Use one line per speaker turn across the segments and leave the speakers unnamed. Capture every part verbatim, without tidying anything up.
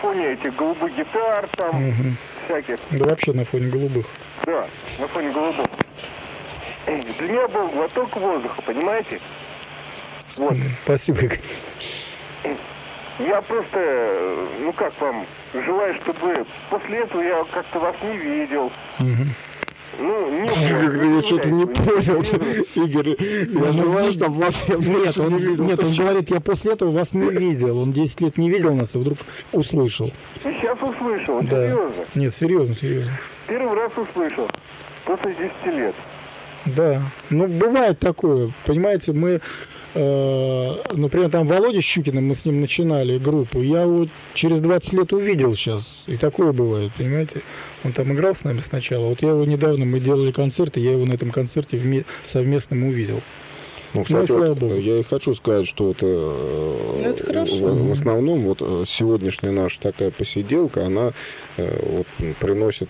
фоне этих голубых гитар там, угу. всяких.
Да вообще на фоне голубых.
Да, на фоне голубых. Для меня был глоток воздуха, понимаете? Вот.
Спасибо, Игорь.
Я просто, ну как вам, желаю, чтобы после этого я как-то вас не видел.
Угу.
Ну,
не я что-то не понял, Игорь. Я желаю, чтобы вас я
нет, он, не видел. Нет, он говорит, я после этого вас не видел. Он десять лет не видел нас и вдруг услышал.
И сейчас услышал,
да.
Серьезно?
Нет, серьезно, серьезно.
Первый раз услышал, после десяти лет.
Да, ну бывает такое, понимаете, мы, э, например, там Володя Щукиным, мы с ним начинали группу, я вот через двадцать лет увидел сейчас, и такое бывает, понимаете, он там играл с нами сначала, вот я его недавно, мы делали концерт, и я его на этом концерте вме- совместном увидел.
Ну, кстати, ну, вот, я и хочу сказать, что это, ну, это в, в основном вот сегодняшняя наша такая посиделка, она вот, приносит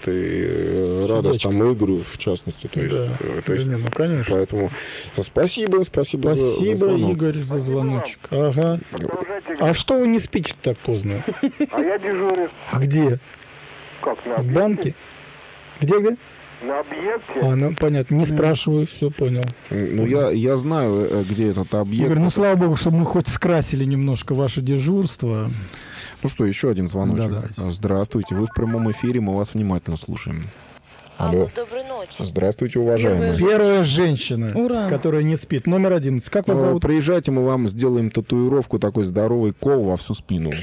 и радость там Игорю, в частности. То есть,
да.
то есть,
да, ну, конечно.
Поэтому спасибо, спасибо,
спасибо
за, за
Игорь, за звоночек. Ага. А что вы не спите так поздно?
А я дежурю.
А где?
Как, на
в банке? Где-где?
На объекте.
А, ну понятно, не спрашиваю, все понял.
Ну, я, я знаю, где этот объект.
Игорь, ну слава богу, что мы хоть скрасили немножко ваше дежурство.
Ну что, еще один звоночек.
Да,
здравствуйте, вы в прямом эфире, мы вас внимательно слушаем. Алло.
Доброй ночи.
Здравствуйте, уважаемые.
Первая женщина,
Ура.
которая не спит. Номер одиннадцать. Как вас зовут?
Приезжайте, мы вам сделаем татуировку, такой здоровый кол во всю спину.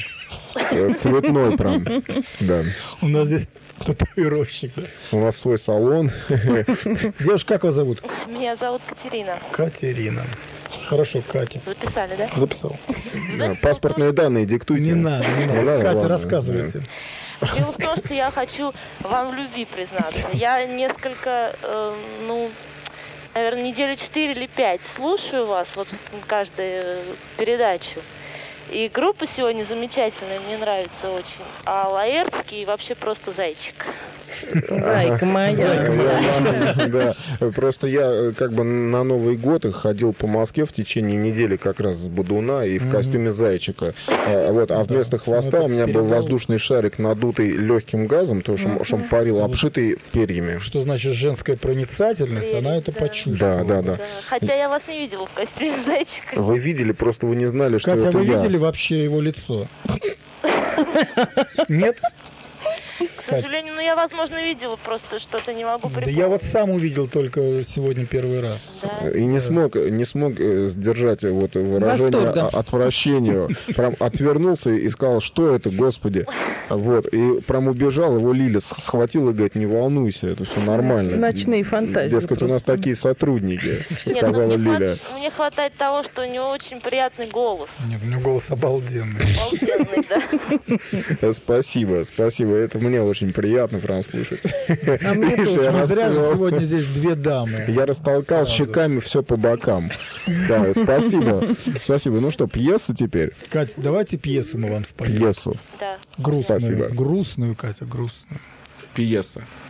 Цветной прям. Да.
У нас здесь татуировщик, да?
У нас свой салон.
Девушка, как вас зовут?
Меня зовут Катерина.
Катерина. Хорошо, Катя.
Записали, да?
Записал.
Да, паспортные данные диктуйте.
Не надо, не надо.
Да,
Катя,
ладно,
рассказывайте.
Да. Дело в том, что я хочу вам в любви признаться. Я несколько, э, ну, наверное, недели четыре или пять слушаю вас, вот каждую передачу. И группа сегодня замечательная, мне нравится очень. А Лаэртский вообще просто зайчик.
Зайка моя.
Да, просто я как бы на Новый год ходил по Москве в течение недели как раз с Бодуна и в костюме зайчика. Вот, а вместо хвоста у меня был воздушный шарик, надутый легким газом, то, что он парил, обшитый перьями.
Что значит женская проницательность, она это почувствовала.
Да, да, да.
Хотя я вас не видела в костюме зайчика.
Вы видели, просто вы не знали, что это я.
Катя, вы видели вообще его лицо? Нет?
К сожалению, ну я, возможно, видела, просто что-то не могу припомнить.
Да я вот сам увидел только сегодня первый раз.
Да.
И не смог, не смог сдержать вот выражение
Восторга.
отвращения. Прям отвернулся и сказал, что это, господи. Вот. И прям убежал, его Лиля схватила и говорит, не волнуйся, это все нормально.
Ночные фантазии.
Дескать,
просто.
у нас такие сотрудники,
Нет,
сказала
ну, мне
Лиля.
хват... Мне хватает того, что у него очень приятный голос.
Нет, у него голос обалденный.
Обалденный, да.
Спасибо, спасибо. Это мне очень приятно прям слушать.
А мне
Видишь,
тоже.
я
Не зря же
расцвел.
сегодня здесь две дамы.
Я растолкал
Сразу.
щеками все по бокам. Да, спасибо. Спасибо. Ну что, пьеса теперь?
Катя, давайте пьесу мы вам споем.
Пьесу.
Да.
Грустную.
Спасибо.
Грустную, Катя, грустную.
Пьеса.